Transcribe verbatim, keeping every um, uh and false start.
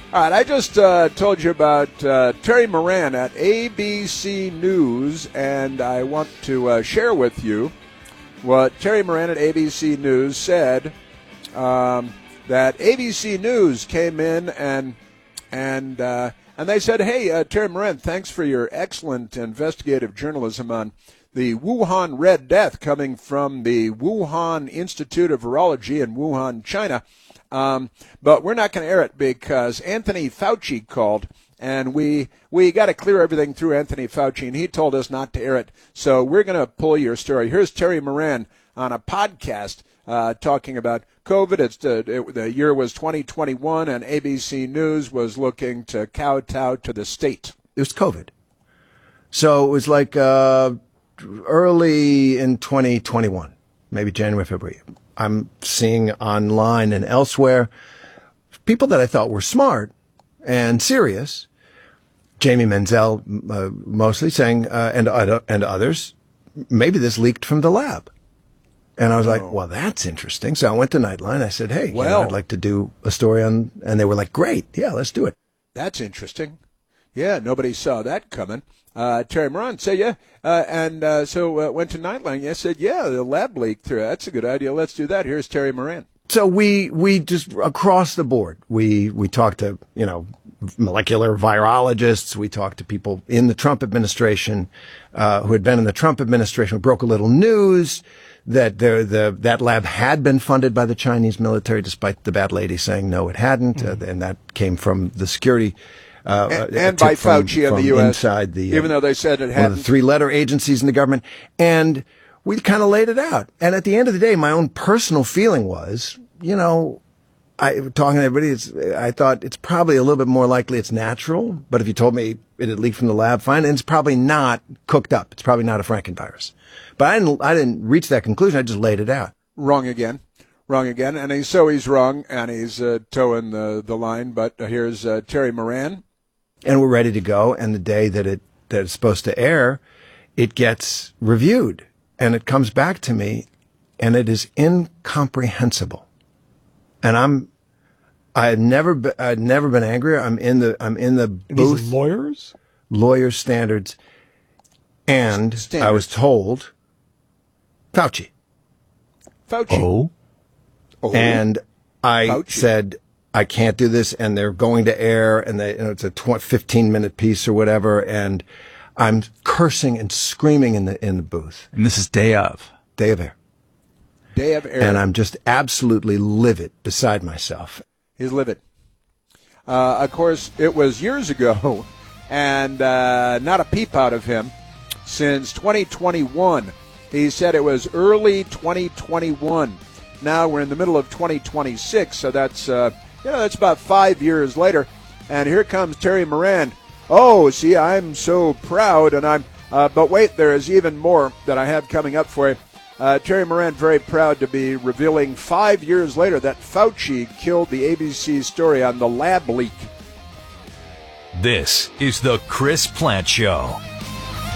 All right, I just uh, told you about uh, Terry Moran at A B C News, and I want to uh, share with you what Terry Moran at A B C News said, um, that A B C News came in and and uh, and they said, hey, uh, Terry Moran, thanks for your excellent investigative journalism on the Wuhan Red Death coming from the Wuhan Institute of Virology in Wuhan, China. Um, but we're not going to air it because Anthony Fauci called, and we we got to clear everything through Anthony Fauci, and he told us not to air it. So we're going to pull your story. Here's Terry Moran on a podcast uh, talking about COVID. It's uh, it, the year was twenty twenty-one, and A B C News was looking to kowtow to the state. It was COVID. So it was like uh, early in twenty twenty-one, maybe January, February. I'm seeing online and elsewhere people that I thought were smart and serious, Jamie Menzel uh, mostly saying, uh, and uh, and others, maybe this leaked from the lab. And I was oh. like, well, that's interesting. So I went to Nightline. I said, hey, well, you know, I'd like to do a story on, and they were like, great. Yeah, let's do it. That's interesting. Yeah, nobody saw that coming. Uh, Terry Moran said, yeah, uh, and uh, so uh, went to Nightline. Yeah, said, yeah, the lab leaked through. That's a good idea. Let's do that. Here's Terry Moran. So we we just across the board, we we talked to, you know, molecular virologists. We talked to people in the Trump administration uh, who had been in the Trump administration. We broke a little news that the, the that lab had been funded by the Chinese military, despite the bad lady saying no, it hadn't, mm-hmm. uh, and that came from the security. Uh, and and by from, Fauci from in the U S, inside the, even uh, though they said it hadn't. One of the three-letter agencies in the government. And we kind of laid it out. And at the end of the day, my own personal feeling was, you know, I talking to everybody, it's, I thought it's probably a little bit more likely it's natural. But if you told me it had leaked from the lab, fine. And it's probably not cooked up. It's probably not a Frankenvirus. But I didn't, I didn't reach that conclusion. I just laid it out. Wrong again. Wrong again. And he's, so he's wrong, and he's uh, towing the, the line. But uh, here's uh, Terry Moran. And we're ready to go. And the day that it that it's supposed to air, it gets reviewed. And it comes back to me, and it is incomprehensible. And I'm, I've never, be, I've never been angrier. I'm in the, I'm in the booth. These lawyers, lawyers standards, and standards. I was told, Fauci, Fauci, oh, oh. And I Fauci. said, I can't do this, and they're going to air, and they, you know, it's a fifteen minute piece or whatever, and I'm cursing and screaming in the in the booth. And this is day of day of air, day of air, and I'm just absolutely livid, beside myself. He's livid. Uh, of course, it was years ago, and uh, not a peep out of him since twenty twenty-one. He said it was early twenty twenty-one. Now we're in the middle of twenty twenty-six, so that's. Uh, You know, that's about five years later, and here comes Terry Moran. Oh, see, I'm so proud, and I'm. Uh, but wait, there is even more that I have coming up for you. Uh, Terry Moran very proud to be revealing five years later that Fauci killed the A B C story on the lab leak. This is the Chris Plante Show.